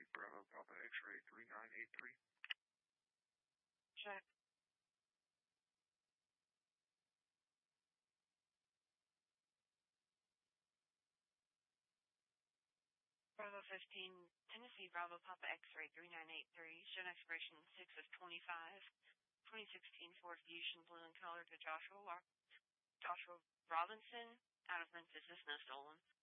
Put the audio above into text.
Bravo Papa X-ray 3983. Check. Bravo 15, Tennessee Bravo Papa X-ray 3983, shown expiration 6 of 25, 2016 Ford Fusion blue in color to Joshua Robinson, out of Memphis, is no stolen.